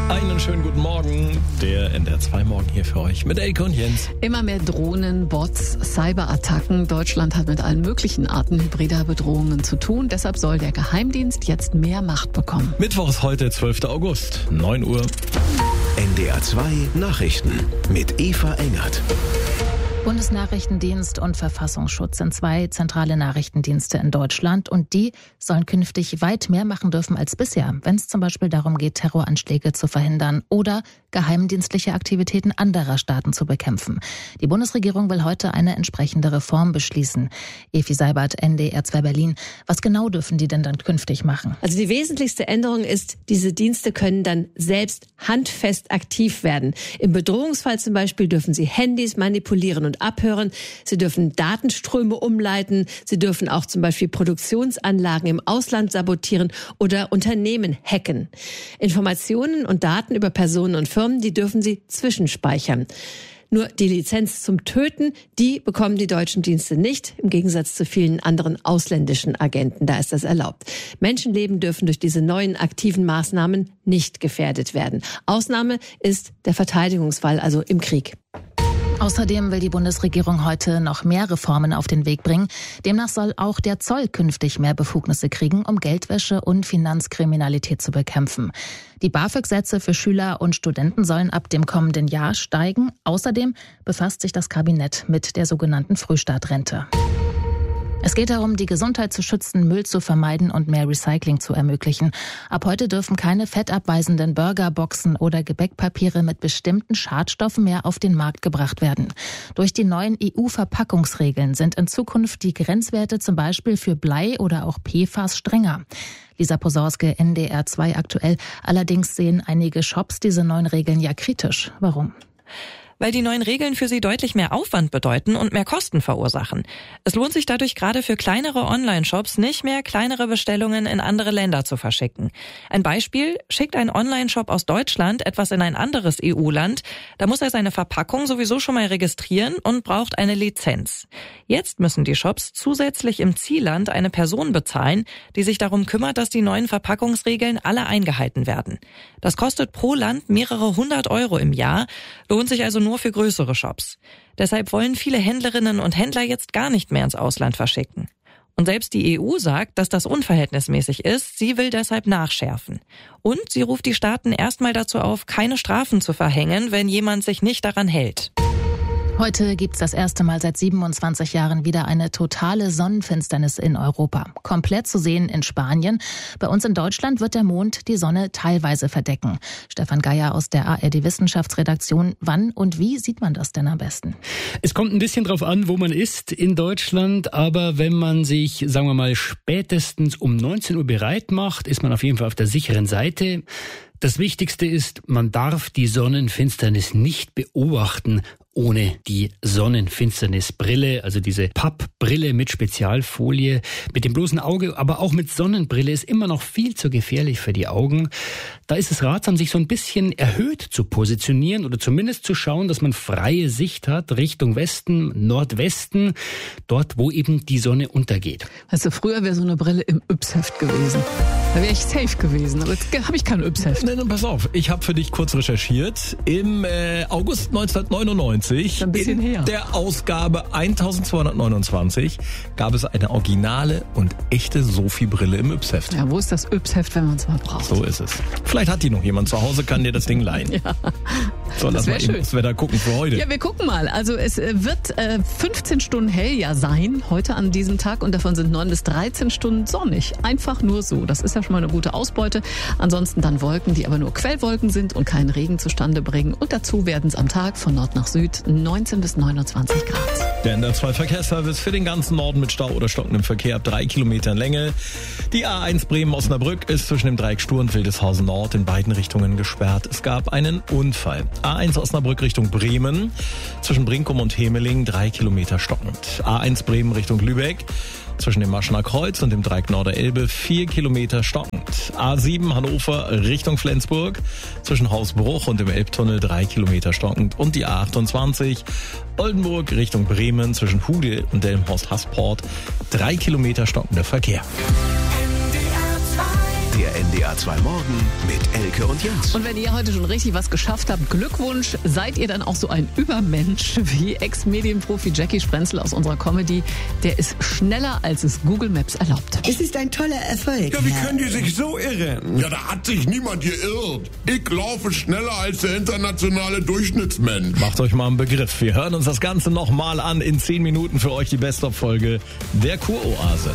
Einen schönen guten Morgen, der NDR 2 Morgen hier für euch mit Elke und Jens. Immer mehr Drohnen, Bots, Cyberattacken. Deutschland hat mit allen möglichen Arten hybrider Bedrohungen zu tun. Deshalb soll der Geheimdienst jetzt mehr Macht bekommen. Mittwoch ist heute, 12. August, 9 Uhr. NDR 2 Nachrichten mit Eva Engert. Bundesnachrichtendienst und Verfassungsschutz sind zwei zentrale Nachrichtendienste in Deutschland und die sollen künftig weit mehr machen dürfen als bisher, wenn es zum Beispiel darum geht, Terroranschläge zu verhindern oder geheimdienstliche Aktivitäten anderer Staaten zu bekämpfen. Die Bundesregierung will heute eine entsprechende Reform beschließen. Evi Seibert, NDR 2 Berlin. Was genau dürfen die denn dann künftig machen? Also die wesentlichste Änderung ist, diese Dienste können dann selbst handfest aktiv werden. Im Bedrohungsfall zum Beispiel dürfen sie Handys manipulieren und abhören. Sie dürfen Datenströme umleiten. Sie dürfen auch zum Beispiel Produktionsanlagen im Ausland sabotieren oder Unternehmen hacken. Informationen und Daten über Personen und Firmen, die dürfen sie zwischenspeichern. Nur die Lizenz zum Töten, die bekommen die deutschen Dienste nicht, im Gegensatz zu vielen anderen ausländischen Agenten. Da ist das erlaubt. Menschenleben dürfen durch diese neuen aktiven Maßnahmen nicht gefährdet werden. Ausnahme ist der Verteidigungsfall, also im Krieg. Außerdem will die Bundesregierung heute noch mehr Reformen auf den Weg bringen. Demnach soll auch der Zoll künftig mehr Befugnisse kriegen, um Geldwäsche und Finanzkriminalität zu bekämpfen. Die BAföG-Sätze für Schüler und Studenten sollen ab dem kommenden Jahr steigen. Außerdem befasst sich das Kabinett mit der sogenannten Frühstartrente. Es geht darum, die Gesundheit zu schützen, Müll zu vermeiden und mehr Recycling zu ermöglichen. Ab heute dürfen keine fettabweisenden Burgerboxen oder Gebäckpapiere mit bestimmten Schadstoffen mehr auf den Markt gebracht werden. Durch die neuen EU-Verpackungsregeln sind in Zukunft die Grenzwerte zum Beispiel für Blei oder auch PFAS strenger. Lisa Posorske, NDR 2 aktuell. Allerdings sehen einige Shops diese neuen Regeln ja kritisch. Warum? Weil die neuen Regeln für sie deutlich mehr Aufwand bedeuten und mehr Kosten verursachen. Es lohnt sich dadurch gerade für kleinere Online-Shops nicht mehr, kleinere Bestellungen in andere Länder zu verschicken. Ein Beispiel: Schickt ein Online-Shop aus Deutschland etwas in ein anderes EU-Land, da muss er seine Verpackung sowieso schon mal registrieren und braucht eine Lizenz. Jetzt müssen die Shops zusätzlich im Zielland eine Person bezahlen, die sich darum kümmert, dass die neuen Verpackungsregeln alle eingehalten werden. Das kostet pro Land mehrere 100 € im Jahr, lohnt sich also nur für größere Shops. Deshalb wollen viele Händlerinnen und Händler jetzt gar nicht mehr ins Ausland verschicken. Und selbst die EU sagt, dass das unverhältnismäßig ist. Sie will deshalb nachschärfen. Und sie ruft die Staaten erstmal dazu auf, keine Strafen zu verhängen, wenn jemand sich nicht daran hält. Heute gibt's das erste Mal seit 27 Jahren wieder eine totale Sonnenfinsternis in Europa. Komplett zu sehen in Spanien. Bei uns in Deutschland wird der Mond die Sonne teilweise verdecken. Stefan Geier aus der ARD-Wissenschaftsredaktion. Wann und wie sieht man das denn am besten? Es kommt ein bisschen drauf an, wo man ist in Deutschland. Aber wenn man sich, sagen wir mal, spätestens um 19 Uhr bereit macht, ist man auf jeden Fall auf der sicheren Seite. Das Wichtigste ist, man darf die Sonnenfinsternis nicht beobachten ohne die Sonnenfinsternisbrille, also diese Pappbrille mit Spezialfolie. Mit dem bloßen Auge, aber auch mit Sonnenbrille ist immer noch viel zu gefährlich für die Augen. Da ist es ratsam, sich so ein bisschen erhöht zu positionieren oder zumindest zu schauen, dass man freie Sicht hat Richtung Westen, Nordwesten, dort, wo eben die Sonne untergeht. Also früher wäre so eine Brille im Yps-Heft gewesen. Da wäre ich safe gewesen, aber jetzt habe ich kein Yps-Heft. Nein, pass auf, ich habe für dich kurz recherchiert. Im August 1999, ein bisschen in her. Der Ausgabe 1229, gab es eine originale und echte Sophie-Brille im Yps-Heft. Ja, wo ist das Yps-Heft, wenn man es mal braucht? So ist es. Vielleicht hat die noch jemand zu Hause, kann dir das Ding leihen. Ja. So, lass mal eben das Wetter gucken für heute. Ja, wir gucken mal. Also es wird 15 Stunden hell ja sein, heute an diesem Tag. Und davon sind 9 bis 13 Stunden sonnig. Einfach nur so. Das ist ja schon mal eine gute Ausbeute. Ansonsten dann Wolken, die aber nur Quellwolken sind und keinen Regen zustande bringen. Und dazu werden es am Tag von Nord nach Süd 19 bis 29 Grad. Der NDR 2 Verkehrsservice für den ganzen Norden mit Stau oder stockendem Verkehr ab 3 Kilometern Länge. Die A1 Bremen-Osnabrück ist zwischen dem Dreieck Stur und Wildeshausen Nord in beiden Richtungen gesperrt. Es gab einen Unfall. A1 Osnabrück Richtung Bremen, zwischen Brinkum und Hemeling 3 Kilometer stockend. A1 Bremen Richtung Lübeck, zwischen dem Maschener Kreuz und dem Dreieck Norderelbe 4 Kilometer stockend. A7 Hannover Richtung Flensburg, zwischen Hausbruch und dem Elbtunnel 3 Kilometer stockend. Und die A28 Oldenburg Richtung Bremen, zwischen Hude und Delmenhorst-Hasport 3 Kilometer stockender Verkehr. Der NDR 2 Morgen mit Elke und Jens. Und wenn ihr heute schon richtig was geschafft habt, Glückwunsch. Seid ihr dann auch so ein Übermensch wie Ex-Medienprofi Jackie Sprenzel aus unserer Comedy? Der ist schneller, als es Google Maps erlaubt. Es ist ein toller Erfolg. Ja, wie können die sich so irren? Ja, da hat sich niemand geirrt. Ich laufe schneller als der internationale Durchschnittsmensch. Macht euch mal einen Begriff. Wir hören uns das Ganze nochmal an in 10 Minuten für euch die Best-of-Folge der Kuroase.